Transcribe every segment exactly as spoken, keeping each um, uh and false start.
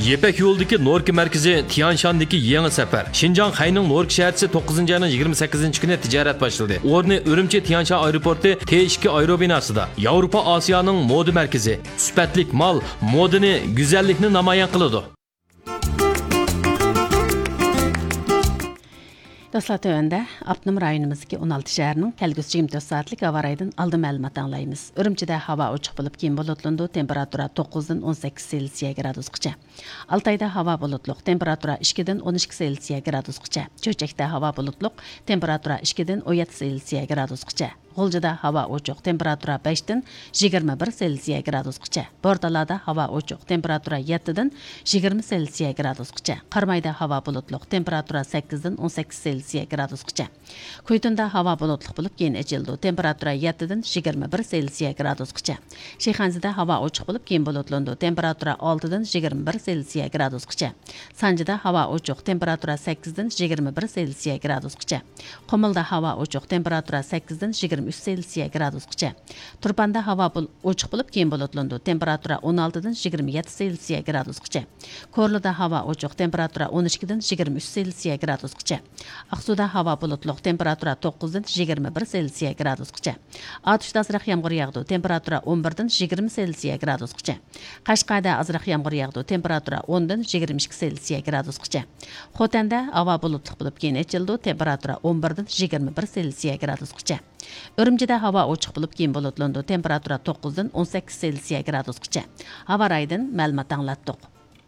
Yepek yo'ldagi Norki markazi Tianshandagi yangi safar. Xinjiang Xayning Norki shaharchisi to'qqizinchi ayning yigirma sakkizinchi kuni tijorat boshladi. O'rni Urumchi Tianshan aeroporti T ikki aerobinosida. Yevropa Osiyoning moda markazi. Sifatlik mal, modani, go'zallikni namoyon qiladi. Dostlar tövəndə Abnum rayonumuzdakı on altı şəhərinin kəlgüsü yigirma dörd saatlik hava rayından aldı məlumat anlayımız. Ürümçidə hava uçuq bulub keyin bulutlandı, temperatura to'qqizdan o'n sakkiz Selsiya gradusgacha. Altayda hava bulutluq, temperatura ikkidan o'n ikki Selsiya gradusgacha. Cho'chakda hava bulutluq, temperatura ikkidan o'n yetti Selsiya gradusgacha. G'uljida hava uçuq, temperatura beshdan yigirma bir Selsiya gradusgacha. Bordalada hava uçuq, temperatura yettidan yigirma Selsiya gradusgacha. Qarmayda hava bulutluq, temperatura sakkizdan o'n sakkiz Selsiya gradusgacha. Kuytunda hava bulutluq bo'lib keyin ochildi, temperatura yettidan yigirma bir Selsiya gradusgacha. Shayxonzada hava uçuq bo'lib keyin bulutlandi, temperatura oltidan yigirma bir Selsiya gradusgacha. Sanjida hava uçuq, temperatura sakkizdan yigirma bir Selsiya gradusgacha. Qumilda hava uçuq, temperatura sakkizdan yigirma üç Selsiya gradusgacha. Turpanda hava uçuq bo'lib keyin bulutlandi, temperatura o'n oltidan yigirma yetti Selsiya gradusgacha. Korluda hava uçuq, temperatura o'n ikkidan yigirma üç Selsiya gradusgacha. Aqsuda hava bulutluq, temperatura to'qqizdan yigirma bir Selsiya gradusgacha. Atishda azroq yomg'ir yog'di, temperatura o'n birdan yigirma Selsiya gradusgacha. Qashqarda azroq yomg'ir yog'di, temperatura o'ndan yigirma ikki Selsiya gradusgacha. Xotanda hava bulutluq bo'lib keyin ochildi, temperatura o'n birdan yigirma bir Selsiya gradusgacha. Urumchida hava uçuq bo'lib keyin bulutlandi, temperatura to'qqizdan o'n sakkiz Selsiya gradusgacha. Havo raydan ma'lumot anglatdik.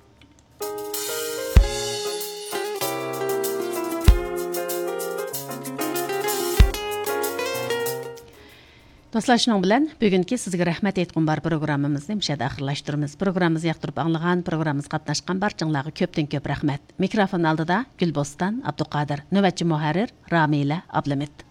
Dostlar, şunun bilan bugungi sizga rahmat aytqum bar programmamizni mishada oxirlashtiramiz. Programmamizni yoqtirib anglagan, programmamizga qatnashgan barchanglarga ko'pdan ko'p rahmat. Mikrofon oldida Gulbostan Abduqodir, navbatchi muharrir Ramila Ablamit.